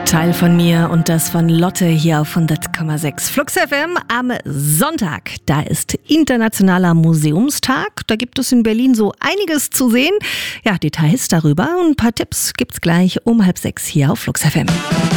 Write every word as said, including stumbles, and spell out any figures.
Teil von mir und das von Lotte hier auf hundert Komma sechs. Flux F M am Sonntag. Da ist Internationaler Museumstag. Da gibt es in Berlin so einiges zu sehen. Ja, Details darüber und ein paar Tipps gibt's gleich um halb sechs hier auf Flux F M.